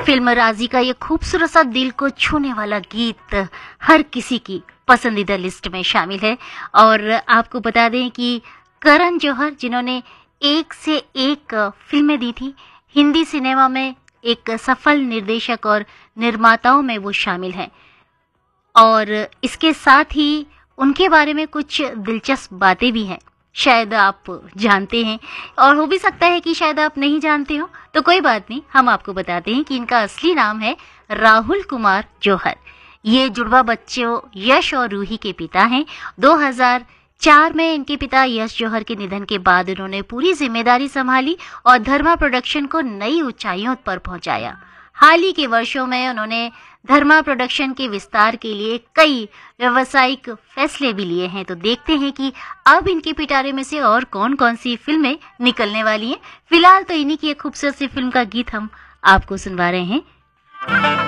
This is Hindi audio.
फिल्म राजी का ये खूबसूरत सा दिल को छूने वाला गीत हर किसी की पसंदीदा लिस्ट में शामिल है। और आपको बता दें कि करण जौहर जिन्होंने एक से एक फिल्में दी थी, हिंदी सिनेमा में एक सफल निर्देशक और निर्माताओं में वो शामिल हैं। और इसके साथ ही उनके बारे में कुछ दिलचस्प बातें भी हैं, शायद आप जानते हैं और हो भी सकता है कि शायद आप नहीं जानते हो, तो कोई बात नहीं, हम आपको बताते हैं कि इनका असली नाम है राहुल कुमार जौहर। ये जुड़वा बच्चों यश और रूही के पिता हैं। 2004 में इनके पिता यश जौहर के निधन के बाद उन्होंने पूरी जिम्मेदारी संभाली और धर्मा प्रोडक्शन को नई ऊंचाइयों पर पहुंचाया। हाल ही के वर्षों में उन्होंने धर्मा प्रोडक्शन के विस्तार के लिए कई व्यावसायिक फैसले भी लिए हैं। तो देखते हैं कि अब इनके पिटारे में से और कौन कौन सी फिल्में निकलने वाली हैं। फिलहाल तो इन्हीं की एक खूबसूरत सी फिल्म का गीत हम आपको सुनवा रहे हैं।